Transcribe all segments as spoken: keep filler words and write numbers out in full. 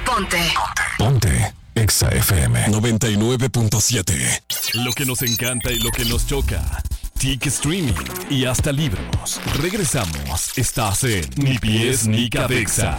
Ponte. Ponte. Exa F M noventa y nueve punto siete. Lo que nos encanta y lo que nos choca. Tic Streaming y hasta libros. Regresamos. Estás en Ni Pies ni Cabeza.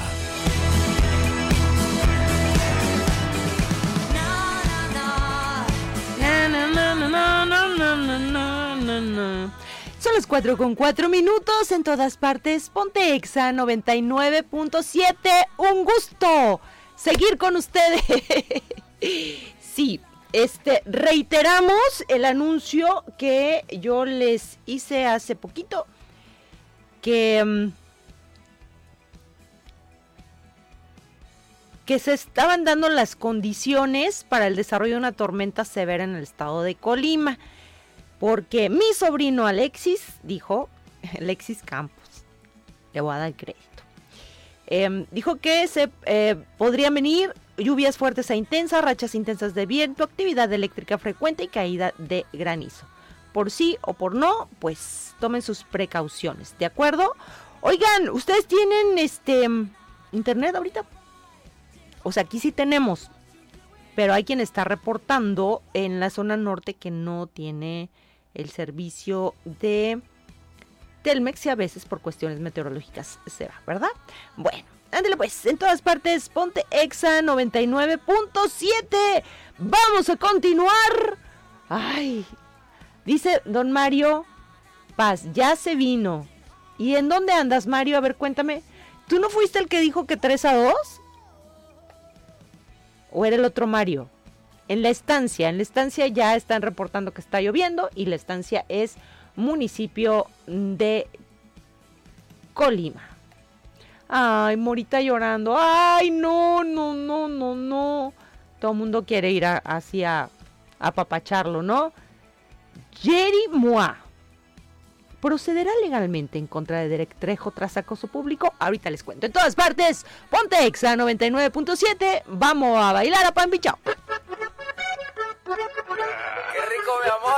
Son las cuatro con cuatro minutos en todas partes. Ponte Exa noventa y nueve punto siete. Un gusto seguir con ustedes. Sí, este, reiteramos el anuncio que yo les hice hace poquito, que, um, que se estaban dando las condiciones para el desarrollo de una tormenta severa en el estado de Colima, porque mi sobrino Alexis dijo, Alexis Campos, le voy a dar el crédito, eh, dijo que se eh, podrían venir lluvias fuertes e intensas, rachas intensas de viento, actividad eléctrica frecuente y caída de granizo. Por sí o por no, pues tomen sus precauciones, ¿de acuerdo? Oigan, ¿ustedes tienen este internet ahorita? O sea, aquí sí tenemos, pero hay quien está reportando en la zona norte que no tiene el servicio de Telmex y a veces por cuestiones meteorológicas se va, ¿verdad? Bueno. Ándale pues, en todas partes, ponte Exa noventa y nueve punto siete. Vamos a continuar. Ay, dice don Mario Paz, ya se vino. ¿Y en dónde andas, Mario? A ver, cuéntame. ¿Tú no fuiste el que dijo que tres a dos? ¿O era el otro Mario? En la estancia, en la estancia ya están reportando que está lloviendo y la estancia es municipio de Colima. Ay, Morita llorando. Ay, no, no, no, no, no. Todo el mundo quiere ir a, hacia apapacharlo, ¿no? Jerry Moa procederá legalmente en contra de Derek Trejo tras acoso público. Ahorita les cuento. En todas partes, ponte Exa noventa y nueve punto siete. Vamos a bailar a Pampichao. Qué rico, mi amor.